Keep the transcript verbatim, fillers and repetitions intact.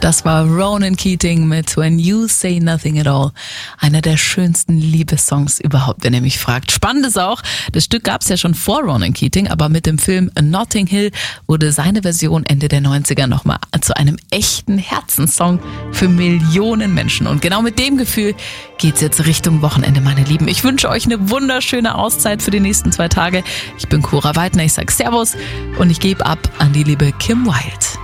Das war Ronan Keating mit When You Say Nothing at All. Einer der schönsten Liebessongs überhaupt, wenn ihr mich fragt. Spannend ist auch, das Stück gab es ja schon vor Ronan Keating, aber mit dem Film Notting Hill wurde seine Version Ende der neunziger nochmal zu einem echten Herzenssong für Millionen Menschen. Und genau mit dem Gefühl geht's jetzt Richtung Wochenende, meine Lieben. Ich wünsche euch eine wunderschöne Auszeit für die nächsten zwei Tage. Ich bin Cora Weidner, ich sag Servus und ich gebe ab an die liebe Kim Wilde.